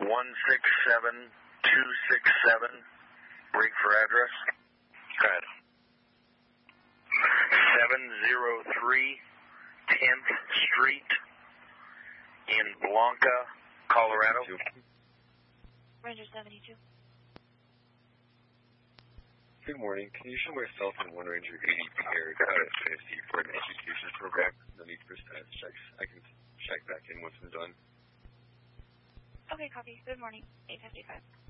167267. Break for address. Go ahead. 703 10th Street in Blanca, Colorado. Ranger 72. Good morning. Can you show myself and one Ranger 80 paired out at Fantasy for an education program? No need for status checks. I can check back in once I'm done. Okay, copy. Good morning. 855.